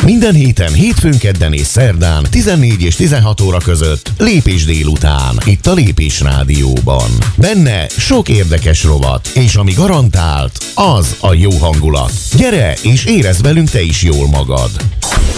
Minden héten, hétfőn, kedden és szerdán 14 és 16 óra között Lépés délután, itt a Lépés Rádióban. Benne sok érdekes rovat, és ami garantált, az a jó hangulat. Gyere és érezd velünk te is jól magad!